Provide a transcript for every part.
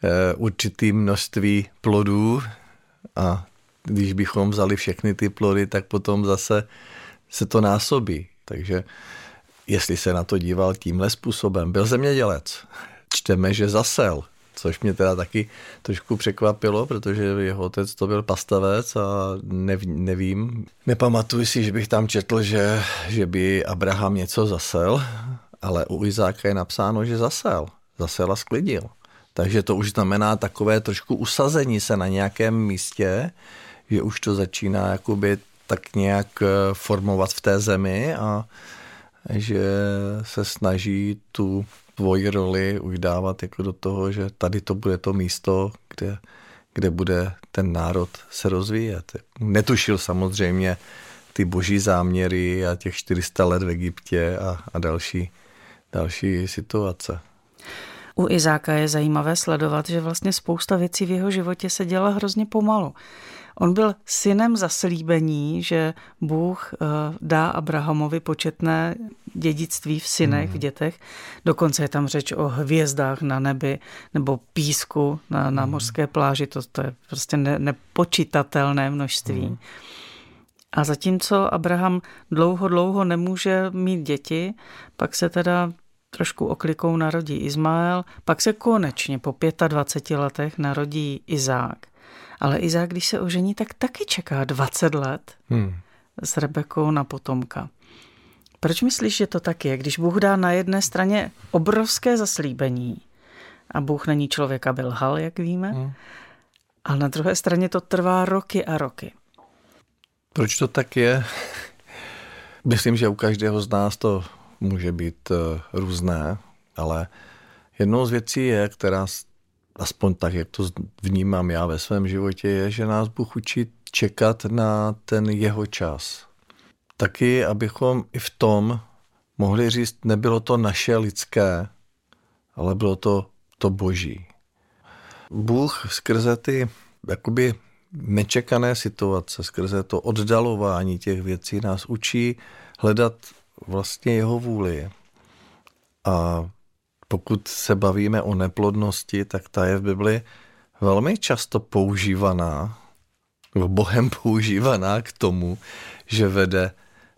určitý množství plodů a když bychom vzali všechny ty plody, tak potom zase se to násobí. Takže jestli se na to díval tímhle způsobem, byl zemědělec. Čteme, že zasel, což mě teda taky trošku překvapilo, protože jeho otec to byl pastavec a nevím. Nepamatuji si, že bych tam četl, že by Abraham něco zasel, ale u Izáka je napsáno, že zasel a sklidil. Takže to už znamená takové trošku usazení se na nějakém místě, že už to začíná jakoby tak nějak formovat v té zemi a že se snaží tu tvoji roli už dávat jako do toho, že tady to bude to místo, kde bude ten národ se rozvíjet. Netušil samozřejmě ty boží záměry a těch 400 let v Egyptě a další situace. U Izáka je zajímavé sledovat, že vlastně spousta věcí v jeho životě se děla hrozně pomalu. On byl synem zaslíbení, že Bůh dá Abrahamovi početné dědictví v synech, v dětech. Dokonce je tam řeč o hvězdách na nebi nebo písku na mořské pláži. To je prostě nepočitatelné množství. A zatímco Abraham dlouho nemůže mít děti, pak se teda trošku oklikou narodí Izmael, pak se konečně po 25 letech narodí Izák. Ale Izák, když se ožení, tak taky čeká 20 let s Rebekou na potomka. Proč myslíš, že to tak je? Když Bůh dá na jedné straně obrovské zaslíbení a Bůh není člověk, aby lhal, jak víme, a na druhé straně to trvá roky a roky. Proč to tak je? Myslím, že u každého z nás to může být různé, ale jednou z věcí je, která aspoň tak, jak to vnímám já ve svém životě, je, že nás Bůh učí čekat na ten jeho čas. Taky, abychom i v tom mohli říct, nebylo to naše lidské, ale bylo to boží. Bůh skrze ty jakoby nečekané situace, skrze to oddalování těch věcí nás učí hledat vlastně jeho vůli. A pokud se bavíme o neplodnosti, tak ta je v Bibli velmi často používaná, nebo Bohem používaná k tomu, že vede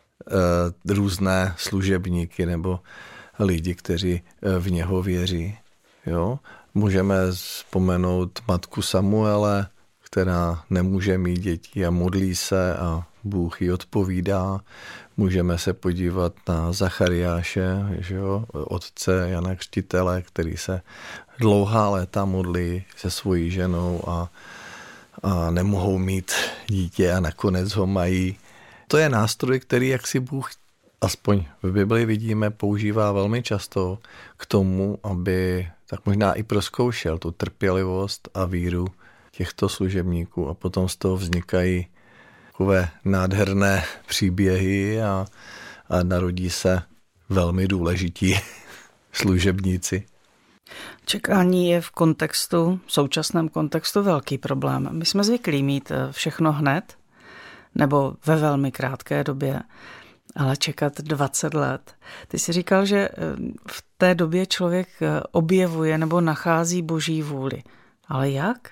různé služebníky nebo lidi, kteří v něho věří. Jo? Můžeme vzpomenout matku Samuele, která nemůže mít děti a modlí se a Bůh jí odpovídá. Můžeme se podívat na Zachariáše, že jo, otce Jana Křtitele, který se dlouhá léta modlí se svojí ženou a nemohou mít dítě a nakonec ho mají. To je nástroj, který jaksi Bůh, aspoň v Bibli vidíme, používá velmi často k tomu, aby tak možná i prozkoušel tu trpělivost a víru těchto služebníků a potom z toho vznikají takové nádherné příběhy a narodí se velmi důležití služebníci. Čekání je v současném kontextu velký problém. My jsme zvyklí mít všechno hned nebo ve velmi krátké době, ale čekat 20 let. Ty jsi říkal, že v té době člověk objevuje nebo nachází boží vůli. Ale jak?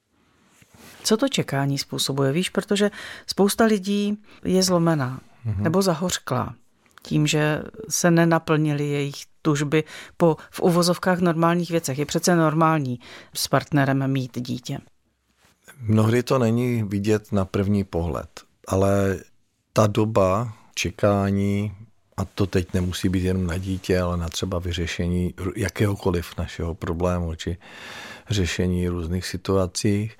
Co to čekání způsobuje? Víš, protože spousta lidí je zlomená nebo zahořklá tím, že se nenaplnily jejich tužby po v uvozovkách normálních věcech. Je přece normální s partnerem mít dítě. Mnohdy to není vidět na první pohled, ale ta doba čekání, a to teď nemusí být jenom na dítě, ale na třeba vyřešení jakéhokoliv našeho problému či řešení různých situací,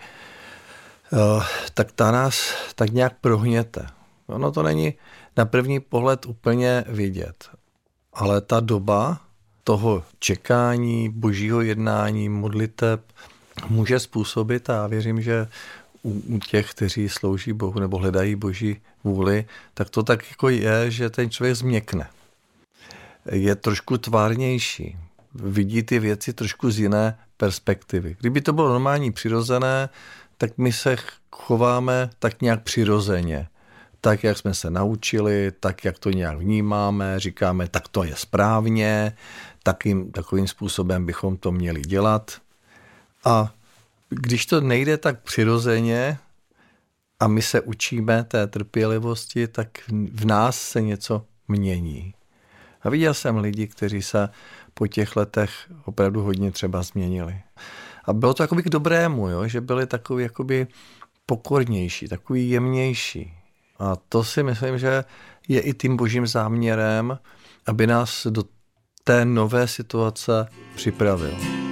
tak ta nás tak nějak prohněte. Ono to není na první pohled úplně vidět, ale ta doba toho čekání, božího jednání, modliteb může způsobit, a já věřím, že u těch, kteří slouží Bohu nebo hledají boží vůli, tak to tak jako je, že ten člověk změkne. Je trošku tvárnější, vidí ty věci trošku z jiné perspektivy. Kdyby to bylo normální, přirozené, tak my se chováme tak nějak přirozeně. Tak, jak jsme se naučili, tak, jak to nějak vnímáme, říkáme, tak to je správně, takovým způsobem bychom to měli dělat. A když to nejde tak přirozeně a my se učíme té trpělivosti, tak v nás se něco mění. A viděl jsem lidi, kteří se po těch letech opravdu hodně třeba změnili. A bylo to jakoby k dobrému, jo? Že byli takový jakoby pokornější, takový jemnější. A to si myslím, že je i tím božím záměrem, aby nás do té nové situace připravil.